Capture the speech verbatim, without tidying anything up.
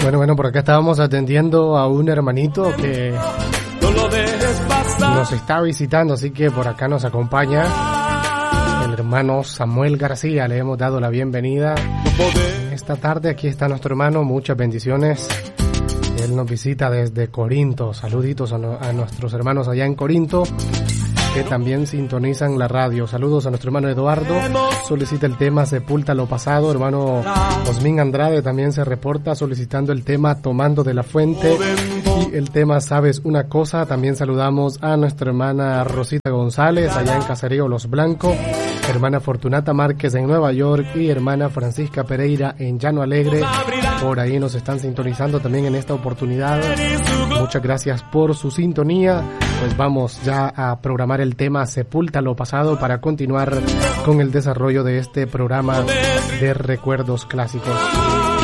Bueno, bueno, por acá estábamos atendiendo a un hermanito que nos está visitando, así que por acá nos acompaña el hermano Samuel García. Le hemos dado la bienvenida esta tarde. Aquí está nuestro hermano, muchas bendiciones. Él nos visita desde Corinto. Saluditos a, no, a nuestros hermanos allá en Corinto, que también sintonizan la radio. Saludos a nuestro hermano Eduardo. Solicita el tema Sepulta lo pasado. Hermano Osmín Andrade también se reporta solicitando el tema Tomando de la Fuente y el tema Sabes una cosa. También saludamos a nuestra hermana Rosita González allá en Caserío Los Blancos, hermana Fortunata Márquez en Nueva York y hermana Francisca Pereira en Llano Alegre. Por ahí nos están sintonizando también en esta oportunidad. Muchas gracias por su sintonía. Pues vamos ya a programar el tema Sepulta lo pasado para continuar con el desarrollo de este programa de recuerdos clásicos.